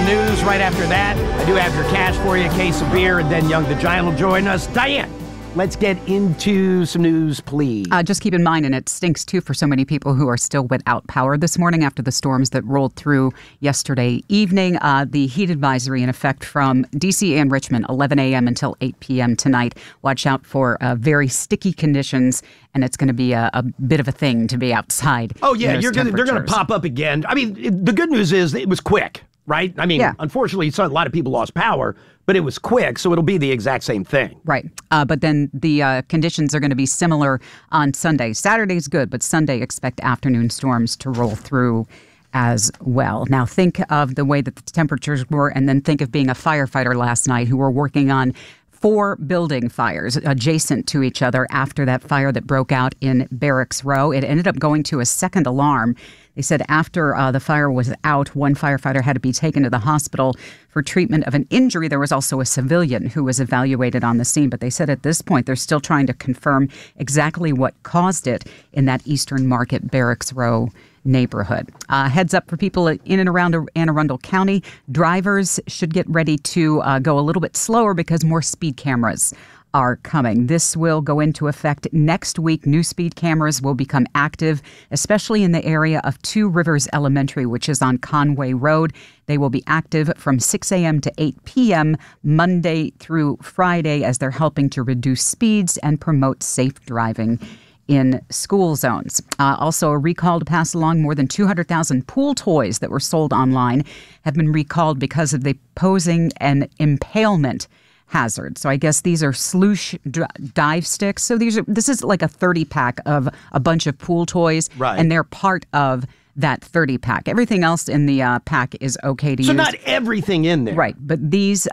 news right after that. I do have your cash for you, a case of beer, and then Young the Giant will join us. Diane, let's get into some news, please. Just keep in mind, and it stinks too for so many people who are still without power this morning after the storms that rolled through yesterday evening. The heat advisory in effect from D.C. and Richmond, 11 a.m. until 8 p.m. tonight. Watch out for very sticky conditions, and it's going to be a bit of a thing to be outside. Oh, yeah, they're going to pop up again. I mean, the good news is it was quick, right? I mean, Unfortunately, a lot of people lost power, but it was quick, so it'll be the exact same thing. Right. But then the conditions are going to be similar on Sunday. Saturday's good, but Sunday expect afternoon storms to roll through as well. Now, think of the way that the temperatures were, and then think of being a firefighter last night who were working on 4 building fires adjacent to each other after that fire that broke out in Barracks Row. It ended up going to a second alarm. They said after the fire was out, one firefighter had to be taken to the hospital for treatment of an injury. There was also a civilian who was evaluated on the scene. But they said at this point, they're still trying to confirm exactly what caused it in that Eastern Market Barracks Row neighborhood. Heads up for people in and around Anne Arundel County. Drivers should get ready to go a little bit slower because more speed cameras are coming. This will go into effect next week. New speed cameras will become active, especially in the area of Two Rivers Elementary, which is on Conway Road. They will be active from 6 a.m. to 8 p.m. Monday through Friday as they're helping to reduce speeds and promote safe driving in school zones. Also, a recall to pass along. More than 200,000 pool toys that were sold online have been recalled because of the posing an impalement hazard. So I guess these are Sloosh dive sticks. So this is like a 30-pack of a bunch of pool toys, right, and they're part of that 30-pack. Everything else in the pack is okay to use. So not everything in there. Right, but these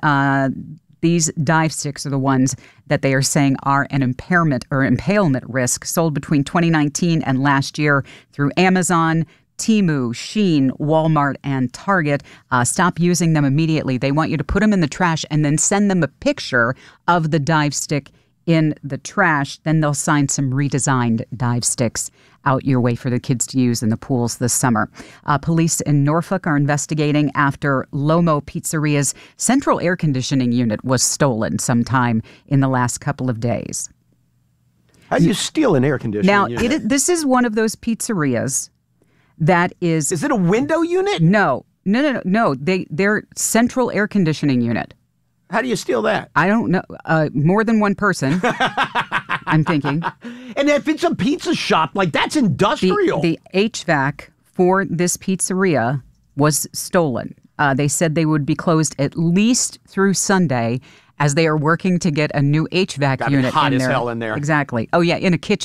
dive sticks are the ones that they are saying are an impairment or impalement risk, sold between 2019 and last year through Amazon, Temu, Shein, Walmart, and Target. Stop using them immediately. They want you to put them in the trash and then send them a picture of the dive stick in the trash. Then they'll sign some redesigned dive sticks out your way for the kids to use in the pools this summer. Police in Norfolk are investigating after Lomo Pizzeria's central air conditioning unit was stolen sometime in the last couple of days. How do you steal an air conditioning unit? This is one of those pizzerias that is... Is it a window unit? No. They're central air conditioning unit. How do you steal that? I don't know. More than one person, I'm thinking. And if it's a pizza shop, like that's industrial. The HVAC for this pizzeria was stolen. They said they would be closed at least through Sunday as they are working to get a new HVAC unit in there. Gotta be hot as hell in there. Exactly. Oh, yeah, in a kitchen.